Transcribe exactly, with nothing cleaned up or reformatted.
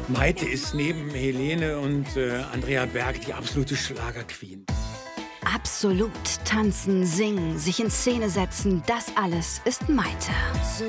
Maite ist neben Helene und äh, Andrea Berg die absolute Schlagerqueen. Absolut tanzen, singen, sich in Szene setzen, das alles ist Maite.